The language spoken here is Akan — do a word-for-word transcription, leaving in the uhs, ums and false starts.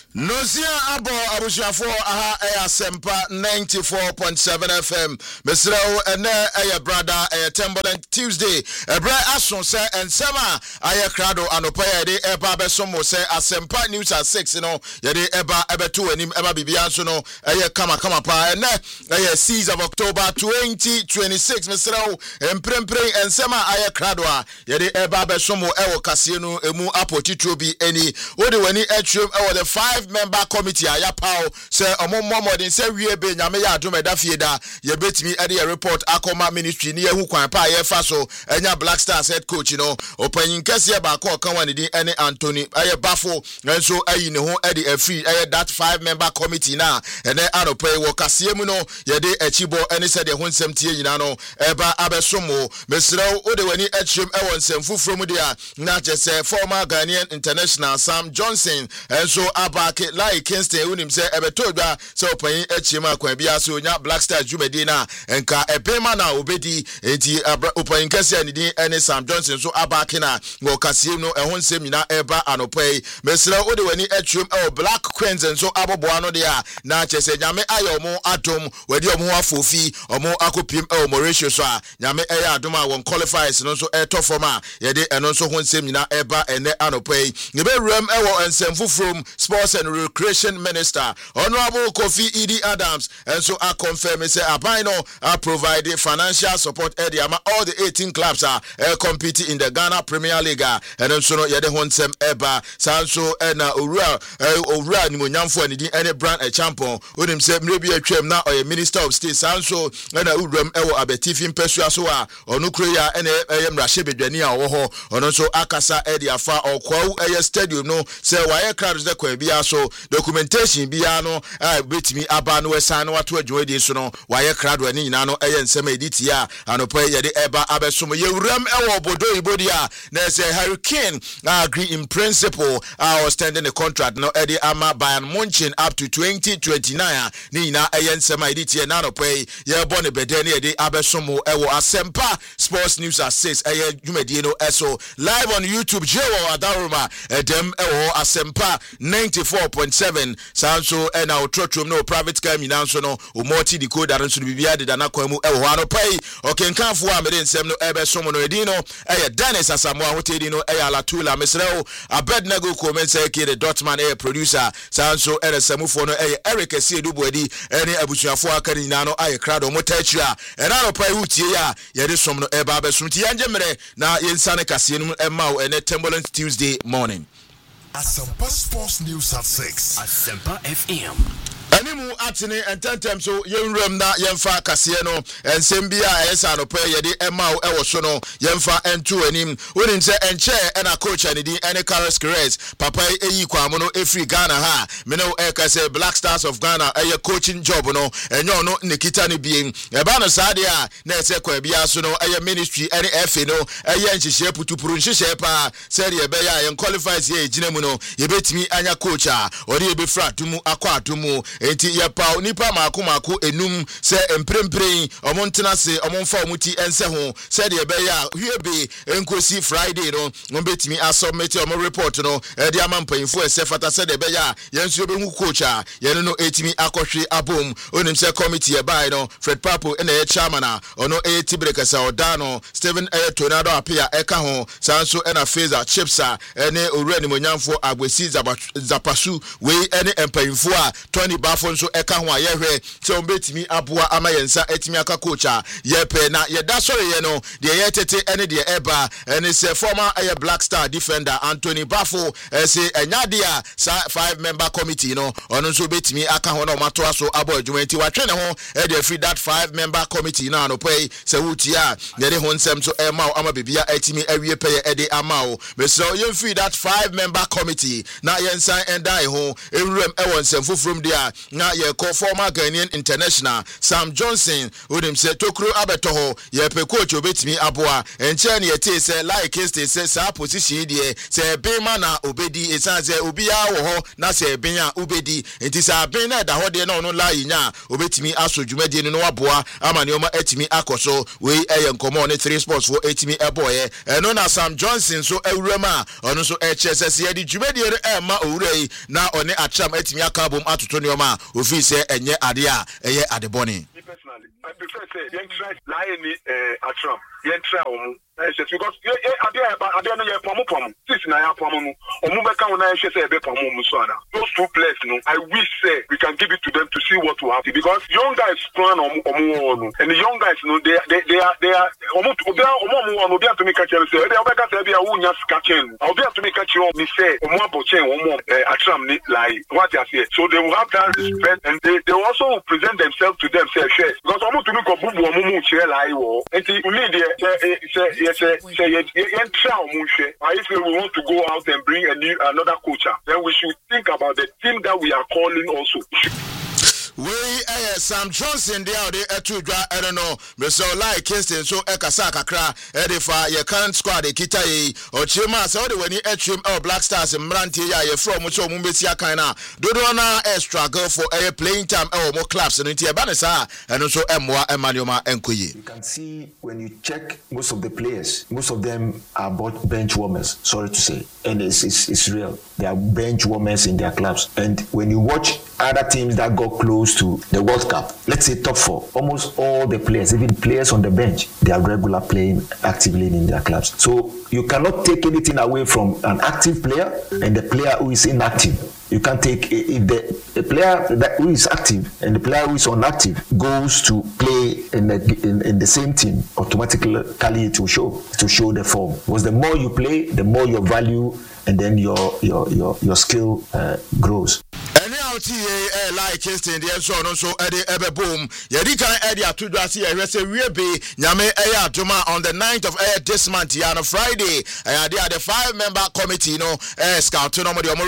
Nozia abo abusuafo aha eya sempa ninety-four point seven F M. Mesrao ene eya brother eya Temboden Tuesday. Ebra ason se ensema aye krado anopa yede eba besomo se asempa news at six you know yede eba ebeto anim eba bibia so no eye kama kama pa ene eye sixth of October twenty twenty-six. Mesrao emprempre ensema aye krado a yede eba besomo ewo kase no emu apotitro bi eni odi wani etrum ewo the five member committee aya pao se omommo modern se wie be nyame ya adom eda fieda ye betimi ede ye report akoma ministry ni yehu kwan pa ye fa so enya Black Stars head coach no opanyin kese ba ko kan wani din ene Anthony aye bafo nso ayi ne ho ede afri aye that five member committee na ene anopai wo kasie mu no ye de achibo ene se de ho nsem tie nyina no eba abesomo mesrew ode wani atrim e won nsem fufuro mu dia na chese former Ghanaian international Sam Johnson enso abake like Kingston unim say ebetodwa say opanyin achima akwan bia so nya Black Stars jumedi na enka ebema na obedi enti opanyin kase anidi ene Sam Johnson so abake na ngo kase no ehon nsem nyina eba anopai mesra ode wani atrum e Black Queens enso aboboa no dia na chese nyame ayo mo atom wadi omo afofi omo akopim e Mauritius so a nyame eya adom a won qualifiers no so e to form a ye de eno so hon nsem nyina eba ene anopai nebe rem e wo nsem fufrom Sports and Recreation Minister Honorable Kofi Idi Adams and so I confirm say Abino are providing financial support area all the eighteen clubs are uh, competing in the Ghana Premier League and so no yede honsem eba sanso na owura owura ni monyamfo ani di any brand a champion onim say mrebi atwam na oye Minister of State sanso na uram ewo abetifin pesua so a onu kroya ene eyem rahye bedwani a wo ho ono so akasa area fa okwawu eye stadium no say waye crowds de kwa bia so documentation bia no ah betimi aba no wesan no wato adwodi so no waye crowd ani nyina no eye nsema editi a anopa ye de eba abesom ye wuram ewo obodo ibodi a na say Hurricane agree in principle uh, or standing the contract no edi ama Bayern Munchen up to twenty twenty-nine ni nyina eye nsema editi na anopa ye bone bede na ye de abesom ewo Asempa Sports News at six eye dwumadi no eso live on YouTube Jewo Adaruma edem ewo Asempa ninety-four point seven sanso ena otrotrom no private car minanso no o multi decoder nso bibia de dana kwamu e ho anopai okenkanfo a mede nsem no ebe somo no edi no eye Dennis Asamoah hotedi no eye Alatula mesreo Abednego Komense ke the Dotman eye producer sanso ere samufo no eye Eric Esiedubo edi ene abusuafo akari nyina no aye krado motachia ena anopai hutie ya ye de som no ebe abesumti yanje mere na yensane kase no ema o ene Temboden Tuesday morning. Asempa Sports News at six. Asempa F M. Animu atini ententem so yenwram na yemfa kase no ensem bia esa no pe yede ema o ewo so no yemfa ento anim wonin se enche ena coach ani di ene Carlos Queiroz papa eyi kwamo no efri Ghana ha me no e ka se Black Stars of Ghana eye coaching job no enyo no Nikita ne bien e ba no sade a na ese kwa bia so no eye ministry ene F no eye nhihye putupuru nhihye pa se de be ya yen qualifies ye ejina mu no ye betimi anya coach a ori e be fra tumu akwa atumu enti ya pa nipa maako maako enum se emprempren omontena se omonfa omuti ense ho se de be ya hwebe enkosi Friday no no betimi asubmit omo report no e de amampanfo ese fata se de be ya yenso be hu coach a yene no etimi akohwe abom onim se committee e bai no Fred Papo ena ye chairman a ono e tibreka sa odano Steven e Tornado apia eka ho sanso ena Fazer Chipsa ene owura ni monyamfo Agwesi Zapasu we ene empanfo a Tony Bafo so eka ho ayehwe se ombetimi aboa ama yensa etimi aka coach a yepe na yeda sore ye no de yetete ene de eba ene se former aye Black Star defender Anthony Bafo se enyade a five member committee no ono so betimi aka ho na mato aso abo adwuma nti watwe ne ho e de free that five member committee na no pay se wutia de ho nsem so e ma ama bibia etimi awie pay e de ama o meso yen free that five member committee na yensan endai ho ewurem e won nsem fofrom de a na ye ko former Ghanaian international Sam Johnson udim se tokru abeto ho ye pe coach obetimi aboa enche ne yete se like stay se sa position die se bema na obedi esan se obi a wo ho na se ben a obedi enti sa ben na da ho de na ono la yinya obetimi asodwumadi no aboa ama ne oma etimi akoso we eye nkomo ne three sports for etimi eboye eno na Sam Johnson so ewurama ono so eche se se di dwumadi e ma owurai na one atram etimi akabom atoto ne oma ofi se enye ade a eye adeboni. Personally, I prefer say young try lie in uh, atram young try omu because ade ba ade no ye pomo pomo six na ya pomo no omu be kan na ye say be pomo mu so ana those two players no I wish say we can give it to them to see what will happen because young guys plan omu omu no and the young guys no they they they are they are omu obi omu omu no obi to me catch say they obi ka say be a wunya skachen obi to me catch me say omu abochen omu atram ni lie what you say so they will have that respect and they they also will present themselves to them say share because omu to me ko bubu omu mu chire lie wo enti we need say say say say if we want to go out and bring a new another coach, then we should think about the team that we are calling also. We eh Sam Johnson dey out there to dwa I don't know me so like Kingston so e kasa kakra e dey fa ye current squad e kita yi o chima so dey wani etrim e Black Stars mrantie ya ye from so mu besi akan na dodo na e struggle for a playing time e mo clubs no tie ba ne sa eno so emwa emanioma enkoyi. You can see when you check most of the players, most of them are both bench warmers, sorry to say, and it's it's, it's real. They are bench warmers in their clubs, and when you watch other teams that got close to the World Cup, let's say top four, almost all the players, even players on the bench, they are regular playing actively in their clubs. So you cannot take anything away from an active player and the player who is inactive. You can't take if the, the player that who is active and the player who is inactive goes to play in the in, in the same team, automatically it will show to show the form. Because the more you play, the more your value and then your your your your skill uh, grows. T A like Kingston the so no so e dey ebe boom ye di kan e dey atodwa se ye hwese wie be nyame e ya atoma on the ninth of uh, this month ya no Friday e dey the five member committee no uh, scout no mo